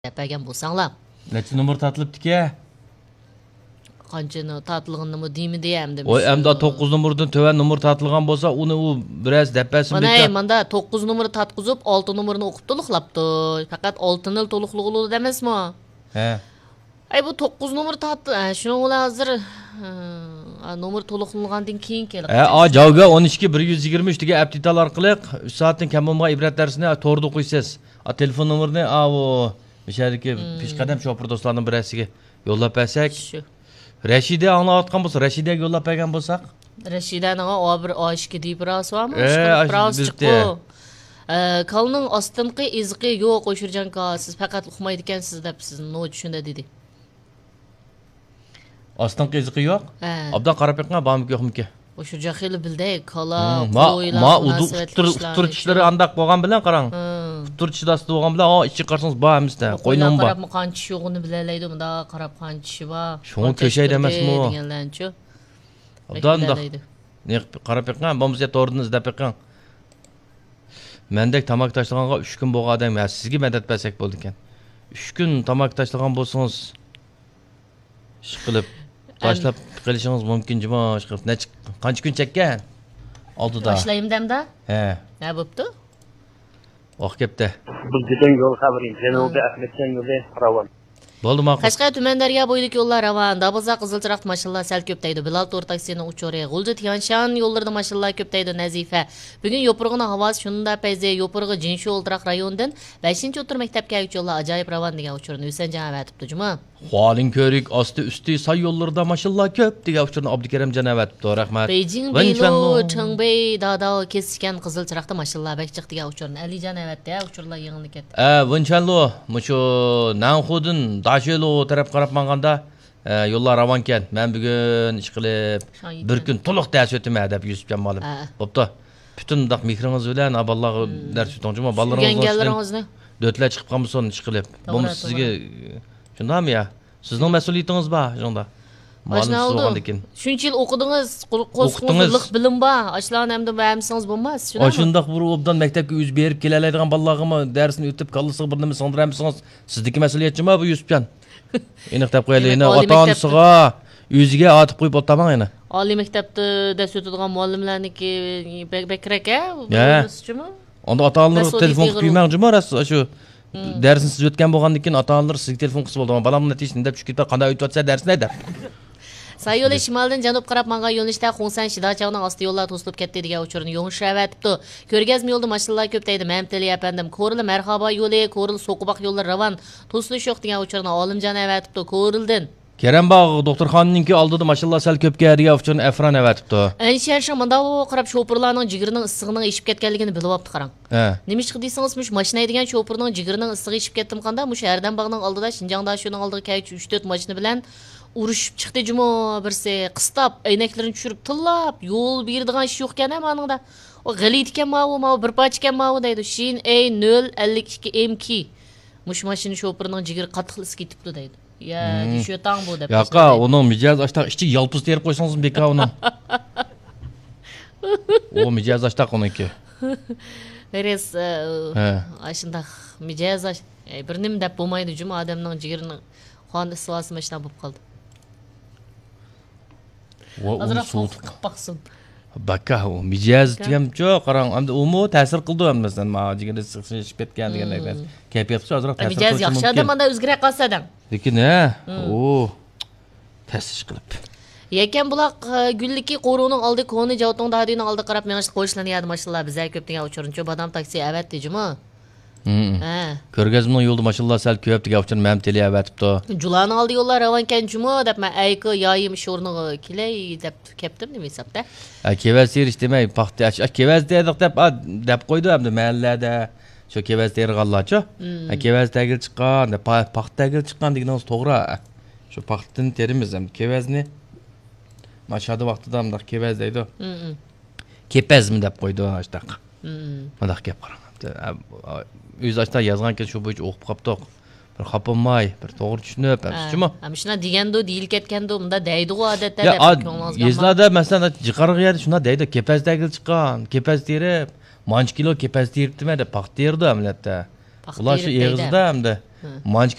Yapagan bo'lsanglar. Necha nomer tatlıptiki? Qanchani tatlig'inimi deymi deyamdim. Oy, endi 9 nomerdan töven nomer tatılgan bolsa, uni u biraz depasin beka. Mana 9 nomerni tatqizib, 6 nomerni o'qib to'liqlabdi. Faqat 6 nil to'liqlig'i demasmi? He. Ay bu 9 nomer tatdi. Shuni ular hozir nomer to'liqlangandan keyin keldi. Javga 12 123 degan aptital orqali 3 soatdan kam bo'lmagan ibrat darsini to'g'ri o'qiysiz. Telefon nomerini o Mishadiki peshqadam shopir do'stlarning birasiga yo'llab bersak. Rashida anglayotgan bo'lsa, Rashidaga yo'llab bergan bo'lsak. Rashidani bir oshki deb rasvami? Biroz chiqdi. Kalning ostinqi izqi yo'q o'shirjanka, siz faqat uxmaydi ekansiz deb sizni no tushunda dedi. Ostinqi izqi yo'q? Obdan qarab yiqqan bormi yo'qmi? O'shirja xili bilday, kala, qo'ylar. Ma utur ishlari andaq bo'lgan bilan qarang. Turchi dastı bo'lgan bilan, ichki qarsangiz bor emasda, qo'ynim bor. Qarab qancha yo'g'ini bilalaydi, bunda qarab qancha bor. Shuni ko'shaydi emasmi? Deganlarchi. Obdan ne qarab yiqqan, bo'lmasa to'g'rini izlab yiqqan. Mendek tamak tashlaganga 3 kun bo'lgan odam, sizga madad bersak bo'ldi ekan. 3 kun tamak tashlagan bo'lsangiz, ish qilib tashlab qilishingiz mumkin jimo, ish qilib. Qancha kun chekkan? Oldida. Boshlayim demda? He. Nima bo'pti? Vaqtda. Bizdan yo'l xabaring, Janubiy Ahmedjon yo'li Ravon. Bo'ldi ma'qul. Qashqar tuman Daryo bo'yidagi yo'llar Ravon, Dabozaq, Qizilchiroq mashinalari sal ko'paydi. Bilal To'rtaksining uchori, G'ulji Tiyanshan yo'llarida mashinalari ko'paydi. Nazifa. Bugun Yo'pirg'ini havosi shunda payzi Yo'pirg'i Jinshu O'ltiraq rayonidan 5-o'tir maktabga yo'llar ajoyib Ravon degan uchurni Husanjon aytibdi juma. Xoling ko'rik, osti-usti soy yo'llarida mashinalari ko'p degan uchurni Abdukarim jon aytibdi. Rahmat. Beijing Belo Changbei Dada kesishgan Qizilchiroqda mashinalari bakchiq degan uchurni Alijon aytdi, uchurlar yig'inli ketdi. Vinchalo, mushu Nanxudin Dashelo taraf qarab manganda yo'llar ravon ekan. Men bugun ish qilib, bir kun to'liq dars o'tdim deb Yusufjon molim. Bo'pti. Butun daq mehringiz bilan aballarga dars o'tdim. Bolalarimizni dötlar chiqib qolmasin ish qilib. Bu sizga shundami ya? Sizning mas'uliyatingiz bor shunda. Molim siz o'qigandikin. Shuncha yil o'qidingiz, qo'sqinlik bilim bor. Ashlarni hamda ba'misiz bo'lmas. Shundaq bir obdan maktabga o'z berib kelalaydigan bolalarga darsni o'tib qolsa bir nima sindiramsiz. Sizniki mas'uliyatchimi bu Yusufjon? Aniq deb qo'yaylik. Ota-onasiga o'ziga otib qo'yib o'taman yana. Oliy maktabda dars o'tadigan muallimlarniki bekrak-a? Sizchimi? Onda ota-onalar telefon qilib jumarasiz shu darsni siz o'tgan bo'lgandan keyin ota-onalar sizga telefon qilib bo'ldi. Balam natijasini deb chiqib qanday o'tayotsa darsni aytar. Sayyo'li shimoldan janub qarab mangan yo'nalishda Xonsan Shidachavning osti yo'llar to'silib ketdi degan uchurni yo'nalish aytibdi. Ko'rgazma yo'lda mashinalar ko'paydi. Mamtili apandim. Ko'ril marhabo yo'li, Ko'ril So'qiboq yo'llar ravon to'silish yo'q degan uchurni Olimjon aytibdi. Ko'rildan. Kerambog' doktorxonaninki oldida mashinalar sal ko'pga degan uchurni Afron aytibdi. Ansharsha manda qarab shopirlarning jigirining issig'ining ishib ketganligini bilib olibdi qarang. Nima ish qildingiz? Mush mashina degan shopirning jigirining issig'i ishib ketdim qanda, mush Erdam bog'ning oldida Shinjongda shuning oldiga kelib 3-4 mashina bilan urushib chiqdi jumo birsi qistab aynaklarini tushirib tillab yo'l beradigan ish yo'q ekan maningda. O g'alit ekan ma bir poch ekan ma deydi. Shin A052MK. Mush mashina shopirining jigiri qattiq isib ketibdi deydi. Ya, shu tang bu deb. Yo'qa, uning mijoz ashta ichki yalpuz terib qo'ysangiz beka uni. O mijoz ashta uniki. Res ashunda mijoz bir nim deb bo'lmaydi juma odamning jigirini qon isvasi mashina bo'lib qoldi. Azroq qilib baqsin. Baka o mijoz ham yo'q, qarang, endi u ta'sir qildi ham masalan, jigiri siqishib ketgan degandek. Kayfiyatga azroq ta'sir qildi. Mijoz yaxshi odam o'zgara qolsa ham. Lekin ta'sir qilib. Yakan buloq gulliki qo'runing oldi koni javotning dadining oldi qarab menish qo'shlanyapti mashinalar bizga ko'p degan uchurunchi badam taksi avatdi juma. Ko'rgazmaning yo'lda mashinalar sal ko'p degan uchun mamtili avatibdi. Julani oldi yo'llar ravon ekan juma deb men ayki yoyim ish o'rniga kelay deb keldim nima hisobda. Kevaz terish demay, paxta kevaz dedik deb qo'ydi hamda mahallada. Shu kevaz terganlarchi. Kevaz tagil chiqqan, paxta tagil chiqqan deganingiz to'g'ri. Shu paxtani terimiz ham kevazni mashhada vaqtida ham kevaz deydi. Kepazmi deb qo'ydi ashtaq. Mana gap qarang. O'z ashta yozganki shu bo'yicha o'qib qopdiq. Bir xapolmay, bir to'g'ri tushunib, hamshimi? Hamshina degando, deyil ketgando, bunda deydi-ku odatda deb ko'ngilingizga. Yezlarda masalan jiqarg'i yerda shuna deydi, kepaz tagil chiqqan, kepaz terib, manch kilo kepaz teribdimi deb paxta terdi hamlatda. Ular shu eg'izda hamda manchi